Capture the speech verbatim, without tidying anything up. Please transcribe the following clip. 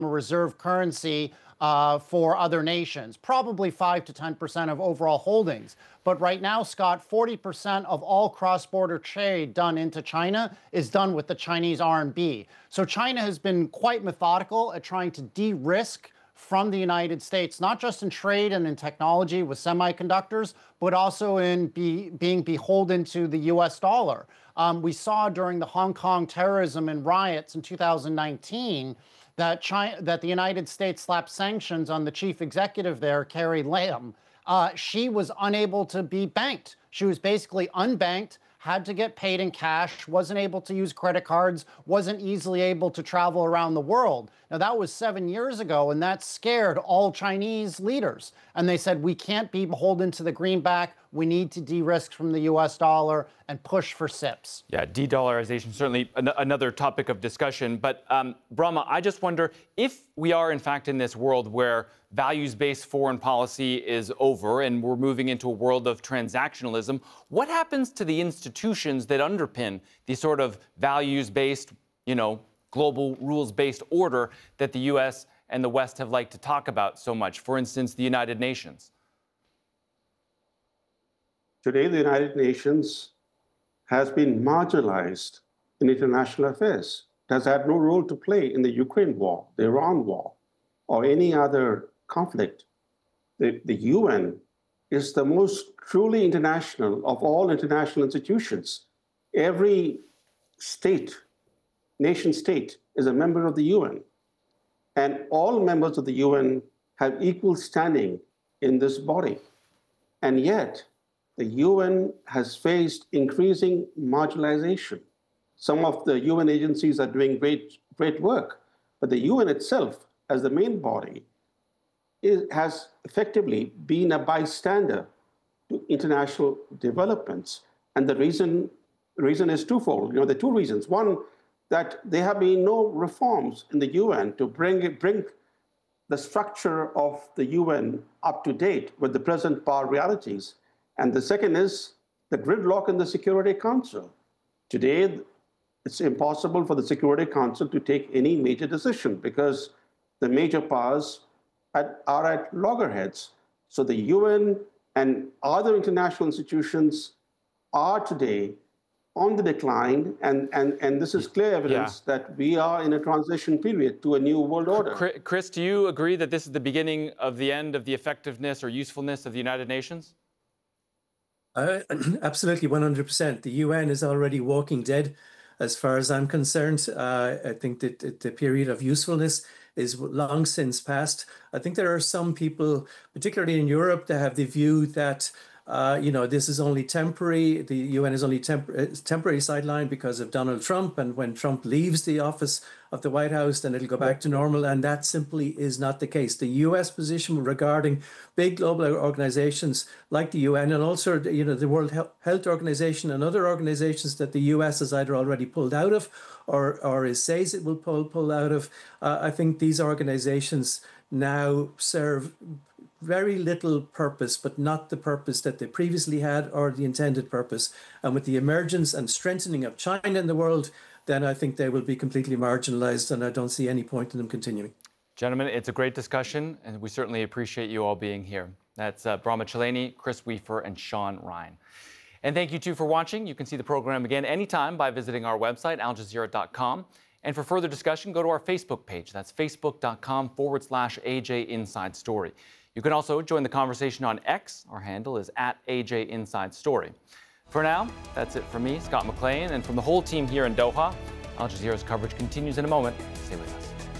reserve currency uh, for other nations, probably five to ten percent of overall holdings. But right now, Scott, forty percent of all cross-border trade done into China is done with the Chinese R M B. So China has been quite methodical at trying to de-risk from the United States, not just in trade and in technology with semiconductors, but also in be, being beholden to the U S dollar. Um, we saw during the Hong Kong terrorism and riots in two thousand nineteen that China, that the United States slapped sanctions on the chief executive there, Carrie Lam. Uh, she was unable to be banked. She was basically unbanked, had to get paid in cash, wasn't able to use credit cards, wasn't easily able to travel around the world. Now, that was seven years ago, and that scared all Chinese leaders. And they said, we can't be beholden to the greenback. We need to de-risk from the U S dollar and push for S I Ps. Yeah, de-dollarization, certainly an another topic of discussion. But um, Brahma, I just wonder if we are, in fact, in this world where values-based foreign policy is over and we're moving into a world of transactionalism, what happens to the institutions that underpin the sort of values-based, you know, global rules-based order that the U S and the West have liked to talk about so much? For instance, the United Nations. Today, the United Nations has been marginalized in international affairs. It has had no role to play in the Ukraine war, the Iran war, or any other conflict. The, the U N is the most truly international of all international institutions. Every state, nation state, is a member of the U N. And all members of the U N have equal standing in this body. And yet, the U N has faced increasing marginalization. Some of the U N agencies are doing great, great work, but the U N itself, as the main body, is, has effectively been a bystander to international developments. And the reason, reason is twofold. You know, there are two reasons. One, that there have been no reforms in the U N to bring, bring the structure of the U N up to date with the present power realities. And the second is the gridlock in the Security Council. Today, it's impossible for the Security Council to take any major decision because the major powers at, are at loggerheads. So the U N and other international institutions are today on the decline, and, and, and this is clear evidence yeah. that we are in a transition period to a new world order. Chris, do you agree that this is the beginning of the end of the effectiveness or usefulness of the United Nations? Uh, absolutely, one hundred percent. The U N is already walking dead, as far as I'm concerned. Uh, I think that the period of usefulness is long since past. I think there are some people, particularly in Europe, that have the view that Uh, you know, this is only temporary. The U N is only temp temporary sideline because of Donald Trump. And when Trump leaves the office of the White House, then it'll go back to normal. And that simply is not the case. The U S position regarding big global organizations like the U N and also, you know, the World Health Organization and other organizations that the U S has either already pulled out of or, or is says it will pull, pull out of, uh, I think these organizations now serve very little purpose, but not the purpose that they previously had or the intended purpose. And with the emergence and strengthening of China in the world, then I think they will be completely marginalized, and I don't see any point in them continuing. Gentlemen, it's a great discussion, and we certainly appreciate you all being here. That's uh, Brahma Chileni, Chris Weafer, and Sean Ryan. And thank you, too, for watching. You can see the program again anytime by visiting our website, al jazeera dot com. And for further discussion, go to our Facebook page. That's facebook.com forward slash AJ Inside Story. You can also join the conversation on X. Our handle is at A J Inside Story. For now, that's it from me, Scott McLean, and from the whole team here in Doha. Al Jazeera's coverage continues in a moment. Stay with us.